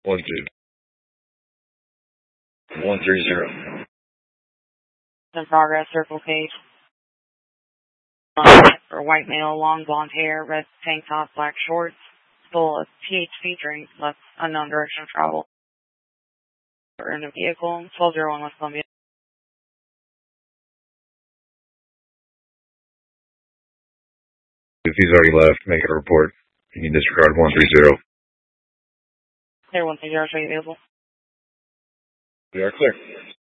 130. In progress, Circle K. For white male, long blonde hair, red tank top, black shorts, stole a THC drink, left unknown direction of travel. Or in a vehicle, 1201 West Columbia. If he's already left, make a report. You can disregard 130. Clear 130, show you available. We are clear.